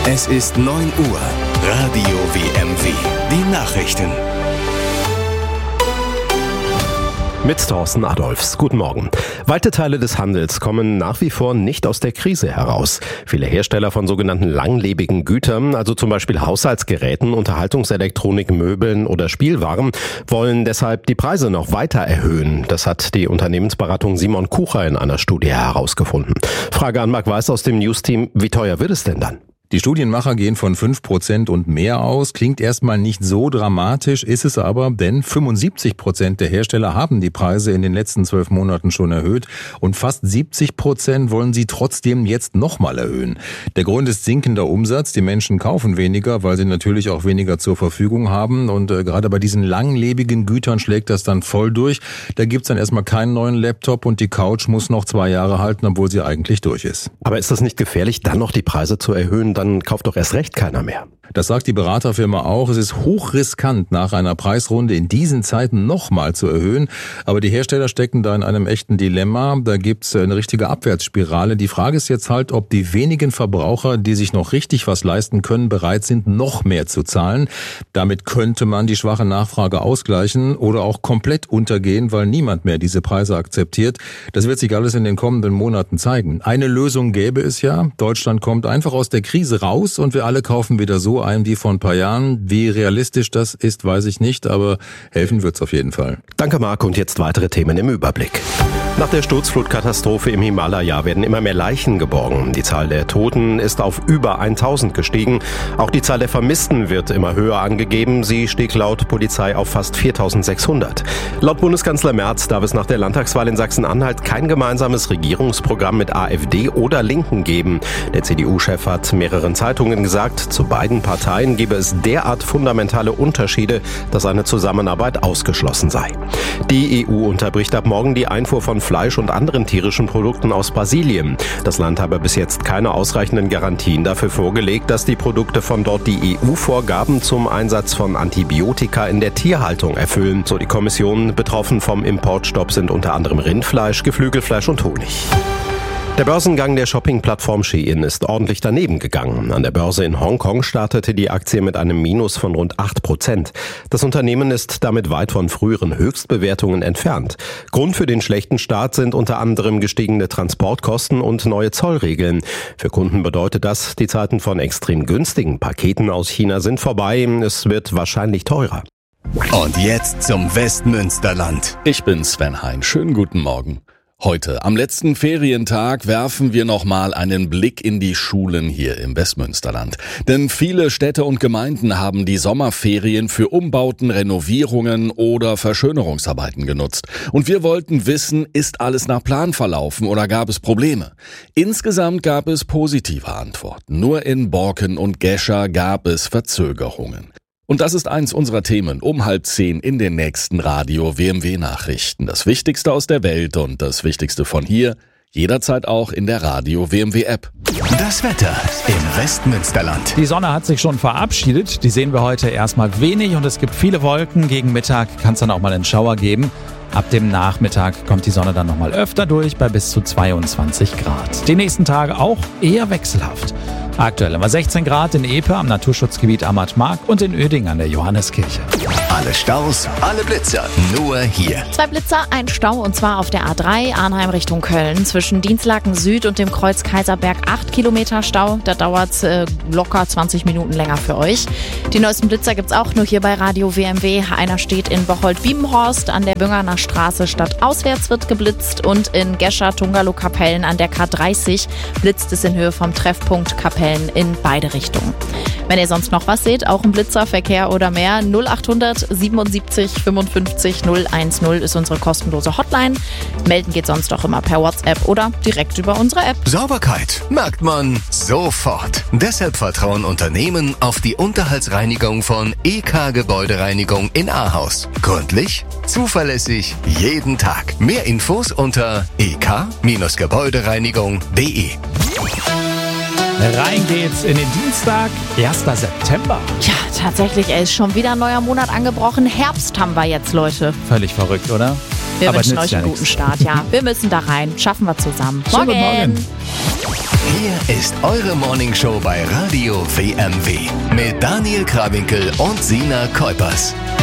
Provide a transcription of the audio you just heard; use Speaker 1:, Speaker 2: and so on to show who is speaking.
Speaker 1: Es ist 9 Uhr. Radio WMW. Die Nachrichten.
Speaker 2: Mit Thorsten Adolphs. Guten Morgen. Weite Teile des Handels kommen nach wie vor nicht aus der Krise heraus. Viele Hersteller von sogenannten langlebigen Gütern, also zum Beispiel Haushaltsgeräten, Unterhaltungselektronik, Möbeln oder Spielwaren, wollen deshalb die Preise noch weiter erhöhen. Das hat die Unternehmensberatung Simon Kucher in einer Studie herausgefunden. Frage an Marc Weiß aus dem News-Team. Wie teuer wird es denn dann?
Speaker 3: Die Studienmacher gehen von 5% und mehr aus. Klingt erstmal nicht so dramatisch, ist es aber, denn 75% der Hersteller haben die Preise in den letzten 12 Monaten schon erhöht und fast 70% wollen sie trotzdem jetzt nochmal erhöhen. Der Grund ist sinkender Umsatz. Die Menschen kaufen weniger, weil sie natürlich auch weniger zur Verfügung haben und gerade bei diesen langlebigen Gütern schlägt das dann voll durch. Da gibt's dann erstmal keinen neuen Laptop und die Couch muss noch 2 Jahre halten, obwohl sie eigentlich durch ist.
Speaker 2: Aber ist das nicht gefährlich, dann noch die Preise zu erhöhen? Dann kauft doch erst recht keiner mehr.
Speaker 3: Das sagt die Beraterfirma auch. Es ist hochriskant, nach einer Preisrunde in diesen Zeiten nochmal zu erhöhen. Aber die Hersteller stecken da in einem echten Dilemma. Da gibt's eine richtige Abwärtsspirale. Die Frage ist jetzt halt, ob die wenigen Verbraucher, die sich noch richtig was leisten können, bereit sind, noch mehr zu zahlen. Damit könnte man die schwache Nachfrage ausgleichen oder auch komplett untergehen, weil niemand mehr diese Preise akzeptiert. Das wird sich alles in den kommenden Monaten zeigen. Eine Lösung gäbe es ja. Deutschland kommt einfach aus der Krise raus und wir alle kaufen wieder so ein wie vor ein paar Jahren. Wie realistisch das ist, weiß ich nicht, aber helfen wird's auf jeden Fall.
Speaker 2: Danke, Marc. Und jetzt weitere Themen im Überblick. Nach der Sturzflutkatastrophe im Himalaya werden immer mehr Leichen geborgen. Die Zahl der Toten ist auf über 1000 gestiegen. Auch die Zahl der Vermissten wird immer höher angegeben. Sie stieg laut Polizei auf fast 4600. Laut Bundeskanzler Merz darf es nach der Landtagswahl in Sachsen-Anhalt kein gemeinsames Regierungsprogramm mit AfD oder Linken geben. Der CDU-Chef hat mehreren Zeitungen gesagt, zu beiden Parteien gebe es derart fundamentale Unterschiede, dass eine Zusammenarbeit ausgeschlossen sei. Die EU unterbricht ab morgen die Einfuhr von Fleisch und anderen tierischen Produkten aus Brasilien. Das Land habe bis jetzt keine ausreichenden Garantien dafür vorgelegt, dass die Produkte von dort die EU-Vorgaben zum Einsatz von Antibiotika in der Tierhaltung erfüllen. So die Kommission. Betroffen vom Importstopp sind unter anderem Rindfleisch, Geflügelfleisch und Honig. Der Börsengang der Shopping-Plattform Shein ist ordentlich daneben gegangen. An der Börse in Hongkong startete die Aktie mit einem Minus von rund 8%. Das Unternehmen ist damit weit von früheren Höchstbewertungen entfernt. Grund für den schlechten Start sind unter anderem gestiegene Transportkosten und neue Zollregeln. Für Kunden bedeutet das, die Zeiten von extrem günstigen Paketen aus China sind vorbei. Es wird wahrscheinlich teurer.
Speaker 1: Und jetzt zum Westmünsterland.
Speaker 4: Ich bin Sven Hein. Schönen guten Morgen. Heute, am letzten Ferientag, werfen wir nochmal einen Blick in die Schulen hier im Westmünsterland. Denn viele Städte und Gemeinden haben die Sommerferien für Umbauten, Renovierungen oder Verschönerungsarbeiten genutzt. Und wir wollten wissen, ist alles nach Plan verlaufen oder gab es Probleme? Insgesamt gab es positive Antworten. Nur in Borken und Gescher gab es Verzögerungen. Und das ist eins unserer Themen um 9:30 in den nächsten Radio WMW Nachrichten. Das Wichtigste aus der Welt und das Wichtigste von hier, jederzeit auch in der Radio WMW App.
Speaker 1: Das Wetter im Westmünsterland.
Speaker 5: Die Sonne hat sich schon verabschiedet, die sehen wir heute erstmal wenig und es gibt viele Wolken. Gegen Mittag kann es dann auch mal einen Schauer geben. Ab dem Nachmittag kommt die Sonne dann nochmal öfter durch bei bis zu 22 Grad. Die nächsten Tage auch eher wechselhaft. Aktuell haben wir 16 Grad in Epe am Naturschutzgebiet Amatmark und in Uerdingen an der Johanneskirche.
Speaker 1: Alle Staus, alle Blitzer, nur hier.
Speaker 6: 2 Blitzer, ein Stau und zwar auf der A3 Arnheim Richtung Köln. Zwischen Dinslaken Süd und dem Kreuz Kaiserberg 8 Kilometer Stau. Da dauert es locker 20 Minuten länger für euch. Die neuesten Blitzer gibt's auch nur hier bei Radio WMW. Einer steht in Bocholt-Biebenhorst an der Büngerner Straße stadtauswärts wird geblitzt und in Gescher-Tungalow-Kapellen an der K30 blitzt es in Höhe vom Treffpunkt Kapellen in beide Richtungen. Wenn ihr sonst noch was seht, auch im Blitzer, Verkehr oder mehr, 0800 77 55 010 ist unsere kostenlose Hotline. Melden geht sonst auch immer per WhatsApp oder direkt über unsere App.
Speaker 1: Sauberkeit merkt man sofort. Deshalb vertrauen Unternehmen auf die Unterhaltsreinigung von EK Gebäudereinigung in Ahaus. Gründlich, zuverlässig, jeden Tag. Mehr Infos unter ek-gebäudereinigung.de.
Speaker 5: Rein geht's in den Dienstag, 1. September.
Speaker 6: Ja, tatsächlich, ist schon wieder ein neuer Monat angebrochen. Herbst haben wir jetzt, Leute.
Speaker 5: Völlig verrückt, oder?
Speaker 6: Wir
Speaker 5: Aber
Speaker 6: wünschen
Speaker 5: nützt
Speaker 6: euch
Speaker 5: ja
Speaker 6: einen guten
Speaker 5: nichts.
Speaker 6: Start, ja. Wir müssen da rein. Schaffen wir zusammen.
Speaker 5: Schönen guten Morgen.
Speaker 1: Hier ist eure Morningshow bei Radio WMW mit Daniel Krawinkel und Sina Kuipers.